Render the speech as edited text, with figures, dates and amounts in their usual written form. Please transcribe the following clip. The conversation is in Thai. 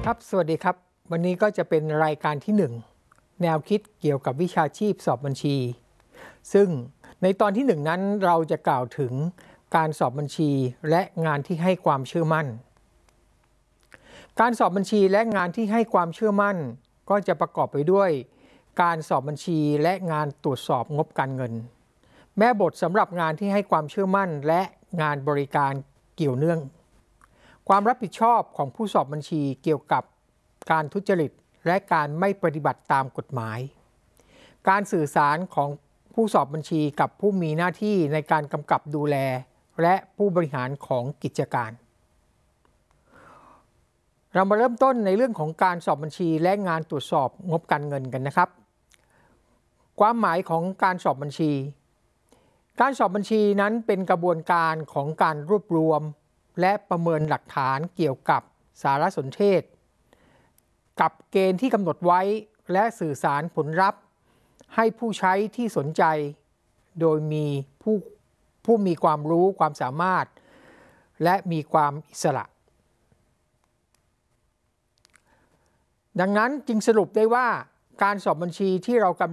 ครับสวัสดีครับวันนี้ก็จะเป็นรายการที่1แนวคิดเกี่ยวกับวิชาชีพสอบบัญชีซึ่งในตอนที่1นั้นเราจะกล่าวถึงการสอบบัญชีและงานที่ให้ความเชื่อมั่นการสอบบัญชีและงานที่ให้ความเชื่อมั่นก็จะประกอบไปด้วยการสอบบัญชีและงานตรวจสอบงบการเงินแม่บทสำหรับงานที่ให้ความเชื่อมั่นและงานบริการเกี่ยวเนื่องความรับผิดชอบของผู้สอบบัญชีเกี่ยวกับการทุจริตและการไม่ปฏิบัติตามกฎหมายการสื่อสารของผู้สอบบัญชีกับผู้มีหน้าที่ในการกำกับดูแลและผู้บริหารของกิจการเรามาเริ่มต้นในเรื่องของการสอบบัญชีและงานตรวจสอบงบการเงินกันนะครับความหมายของการสอบบัญชีการสอบบัญชีนั้นเป็นกระบวนการของการรวบรวมและประเมินหลักฐานเกี่ยวกับสารสนเทศกับเกณฑ์ที่กำหนดไว้และสื่อสารผลลัพธ์ให้ผู้ใช้ที่สนใจโดยมีผู้มีความรู้ความสามารถและมีความอิสระดังนั้นจึงสรุปได้ว่าการสอบบัญชีที่เรากำลัง